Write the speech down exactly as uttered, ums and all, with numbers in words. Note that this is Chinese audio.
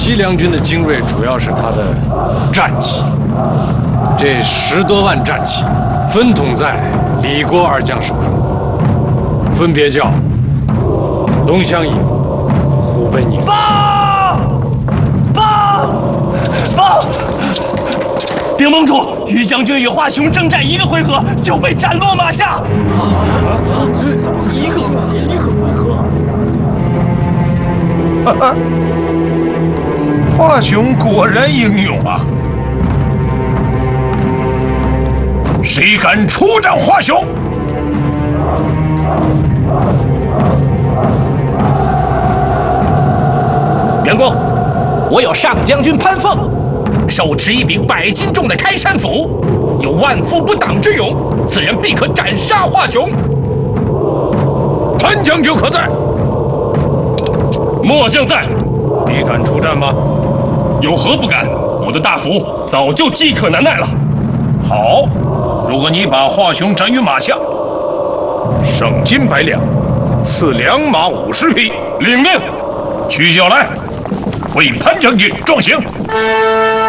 西凉军的精锐主要是他的战旗，这十多万战旗分统在李郭二将手中，分别叫龙翔营、虎贲营。 报！报！报！禀盟主，于将军与华雄征战一个回合就被斩落马下。啊！ 一个一个回合。 哈哈，华雄果然英勇啊！谁敢出战华雄？ 员公，我有上将军潘凤，手持一柄百斤重的开山斧，有万夫不挡之勇，此人必可斩杀华雄。 潘将军何在？ 末将在。 你敢出战吗？ 有何不敢？我的大斧早就饥渴难耐了。 好，如果你把华雄斩于马下，赏金百两，赐良马五十匹。 领命。 取小来，为潘将军壮行。